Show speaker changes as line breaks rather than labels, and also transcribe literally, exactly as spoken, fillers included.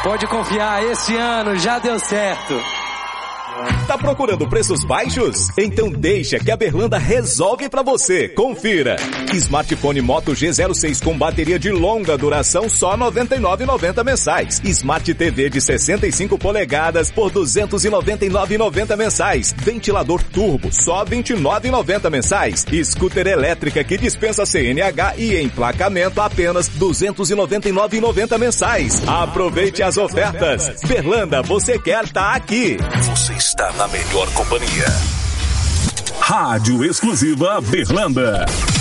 Pode confiar, esse ano já deu certo.
Tá procurando preços baixos? Então deixa que a Berlanda resolve pra você. Confira. Smartphone Moto G zero seis com bateria de longa duração só noventa e nove reais e noventa centavos mensais. Smart T V de sessenta e cinco polegadas por duzentos e noventa e nove reais e noventa centavos mensais. Ventilador turbo só vinte e nove reais e noventa centavos mensais. Scooter elétrica que dispensa C N H e emplacamento apenas duzentos e noventa e nove reais e noventa centavos mensais. Aproveite as ofertas. Berlanda, você quer tá aqui.
Você está na melhor companhia.
Rádio Exclusiva Berlanda.